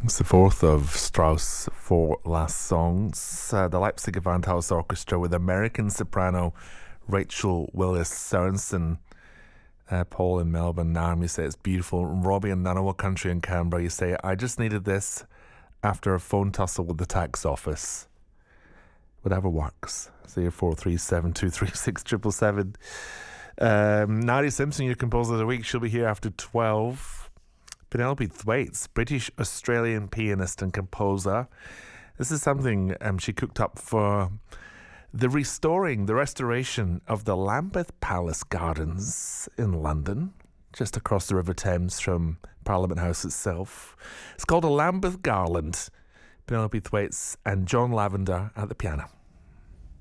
It's the fourth of Strauss' four last songs. The Leipzig Gewandhaus Orchestra with American soprano Rachel Willis Sorensen. Paul in Melbourne, Naomi say it's beautiful. Robbie in Ngunnawal Country in Canberra, you say, I just needed this after a phone tussle with the tax office. Whatever works. 0437236777. Nadia Simpson, your composer of the week, she'll be here after 12. Penelope Thwaites, British-Australian pianist and composer. This is something she cooked up for the restoration of the Lambeth Palace Gardens in London, just across the River Thames from Parliament House itself. It's called a Lambeth Garland. Penelope Thwaites and John Lavender at the piano.